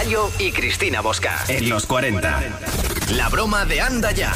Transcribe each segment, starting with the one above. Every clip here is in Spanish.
Gallo y Cristina Bosca. En los 40. La broma de Anda Ya.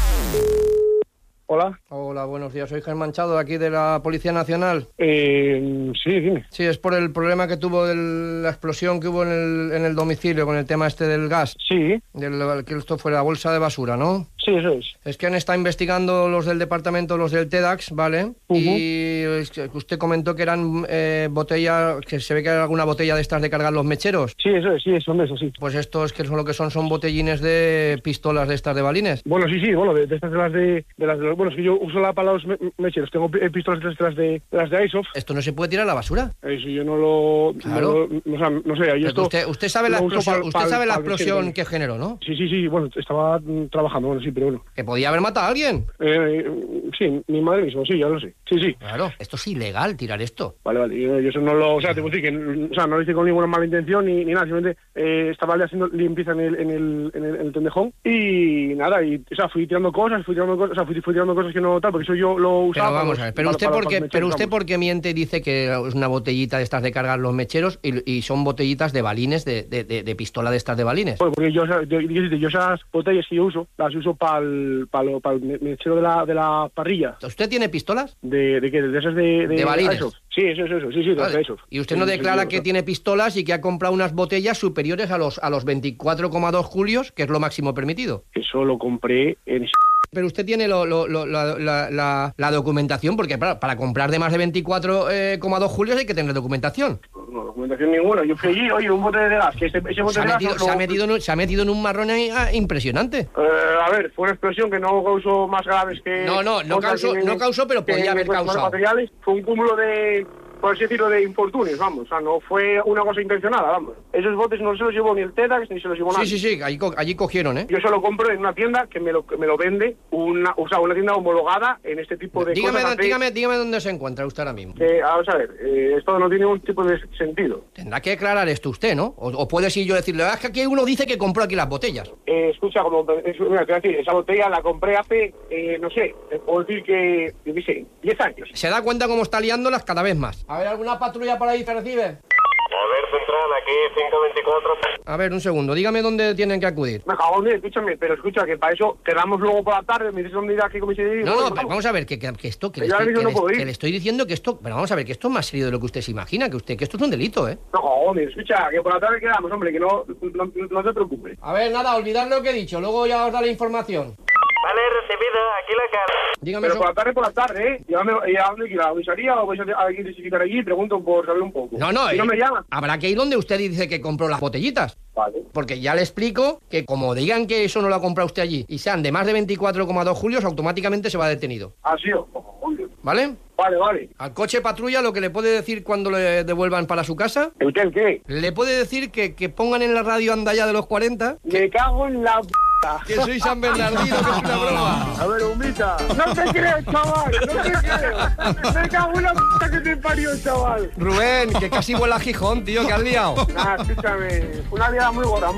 Hola. Hola, buenos días. Soy Germán Chado, aquí de la Policía Nacional. Sí, dime. Sí, es por el problema que tuvo la explosión que hubo en el domicilio con el tema este del gas. Sí. Que esto fue la bolsa de basura, ¿no? Sí, eso es. Es que han estado investigando los del departamento, los del TEDx, ¿vale? Y es que usted comentó que eran botellas, que se ve que era alguna botella de estas de cargar los mecheros. Sí, eso es, sí, son eso, sí. Pues estos que son lo que son botellines de pistolas de estas de balines. Bueno, sí, bueno, de estas de las bueno, es que yo uso para los mecheros, tengo pistolas de las de Airsoft. ¿Esto no se puede tirar a la basura? Eso yo no lo... Claro. No sé, ahí esto... Usted sabe la explosión que generó, ¿no? Sí, bueno, estaba trabajando, bueno, sí, pero bueno. ¿Que podía haber matado a alguien? Sí, mi madre mismo, sí, ya lo sé. Sí. Claro, esto es ilegal, tirar esto. Vale, yo eso no lo... O sea, te puedo decir que no lo hice con ninguna mala intención ni nada, simplemente estaba haciendo limpieza en el tendejón y nada, y o sea, fui tirando cosas que no tal, porque eso yo lo usaba... Pero vamos a ver, pero usted por qué miente y dice que es una botellita de estas de cargar los mecheros y son botellitas de balines, de pistola de estas de balines. Bueno, porque yo esas botellas que yo uso, las uso para el mechero de la parrilla. ¿Usted tiene pistolas? ¿De qué? ¿De esas de balines? Eso. Sí, eso, sí, vale. de esos. Y usted no declara que tiene pistolas y que ha comprado unas botellas superiores a los 24,2 julios, que es lo máximo permitido. Eso lo compré en... Pero usted tiene la documentación, porque para comprar de más de 24,2 julios hay que tener documentación. No, documentación ninguna. Yo fui allí, oye, un bote de gas, que ese bote de gas... Se ha metido en un marrón ahí, impresionante. A ver, fue una explosión que no causó más graves que... No causó, pero podía haber causado. Materiales. Fue un cúmulo de... por así decirlo, de infortunios, vamos. O sea, no fue una cosa intencionada, vamos. Esos botes no se los llevó ni el TEDx ni se los llevó nadie. Sí, allí cogieron, ¿eh? Yo se lo compro en una tienda que me lo vende, una tienda homologada en este tipo de cosas. Dígame dónde se encuentra usted ahora mismo. Vamos a ver, esto no tiene ningún tipo de sentido. Tendrá que aclarar esto usted, ¿no? O puede si yo decirle, es que aquí uno dice que compró aquí las botellas. Escucha, mira, te voy a decir, esa botella la compré hace, no sé, puedo decir que, yo qué sé, 10 años. Se da cuenta cómo está liándolas cada vez más. A ver, ¿alguna patrulla por ahí se recibe? A ver, central, aquí 524. A ver, un segundo, dígame dónde tienen que acudir. Me cago en Dios, escúchame, pero escucha, que para eso quedamos luego por la tarde, me dices dónde irá, qué comisaría. No, pero vamos a ver, que esto, que le estoy diciendo que esto, pero vamos a ver, que esto es más serio de lo que usted se imagina, que esto es un delito, ¿eh? No, joder, escucha, que por la tarde quedamos, hombre, que no te preocupes. A ver, nada, olvidad lo que he dicho, luego ya os da la información. Vale, recibido, aquí la cara. Dígame pero por la tarde, ¿eh? Llámame a dónde quiera, ¿la comisaría o vais a identificar allí? Pregunto por saber un poco. No, si no me llaman. Habrá que ir donde usted dice que compró las botellitas. Vale. Porque ya le explico que como digan que eso no lo ha comprado usted allí y sean de más de 24,2 julios, automáticamente se va detenido. Así es. ¿Vale? Vale. Al coche patrulla lo que le puede decir cuando le devuelvan para su casa. ¿El qué? Le puede decir que pongan en la radio Anda Ya de los 40. Me cago en la que soy San Bernardino, que es una broma. A ver, bombita. No te creo, chaval, no te creo. Me cago en la que te parió, chaval. Rubén, que casi vuela a Gijón, tío, que has liado. Escúchame, una liada muy gorda.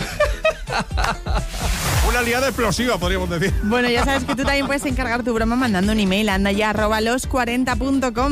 Una liada explosiva, podríamos decir. Bueno, ya sabes que tú también puedes encargar tu broma mandando un email a andaya@los40.com.